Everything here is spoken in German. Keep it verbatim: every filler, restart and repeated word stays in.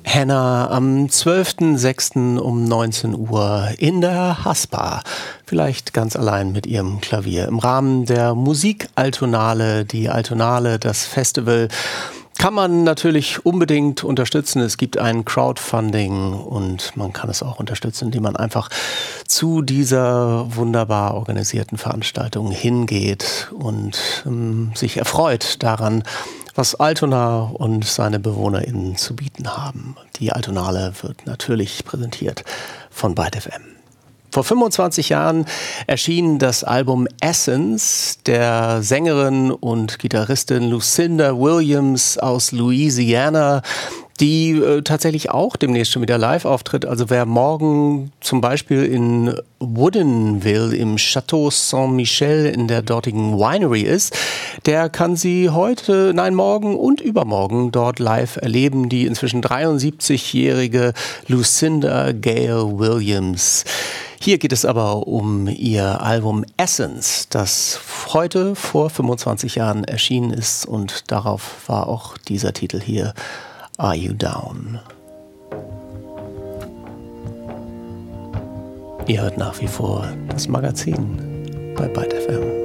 Hannah am zwölften sechsten um neunzehn Uhr in der Haspa. Vielleicht ganz allein mit ihrem Klavier. Im Rahmen der Musik-Altonale, die Altonale, das Festival, kann man natürlich unbedingt unterstützen. Es gibt ein Crowdfunding und man kann es auch unterstützen, indem man einfach zu dieser wunderbar organisierten Veranstaltung hingeht und ähm, sich erfreut daran, was Altona und seine BewohnerInnen zu bieten haben. Die Altonale wird natürlich präsentiert von Byte F M. Vor fünfundzwanzig Jahren erschien das Album Essence der Sängerin und Gitarristin Lucinda Williams aus Louisiana, die äh, tatsächlich auch demnächst schon wieder live auftritt. Also wer morgen zum Beispiel in Woodinville im Château Saint-Michel in der dortigen Winery ist, der kann sie heute, nein morgen und übermorgen dort live erleben. Die inzwischen dreiundsiebzigjährige Lucinda Gayle Williams. Hier geht es aber um ihr Album Essence, das heute vor fünfundzwanzig Jahren erschienen ist und darauf war auch dieser Titel hier, Are You Down? Ihr hört nach wie vor das Magazin bei Byte F M.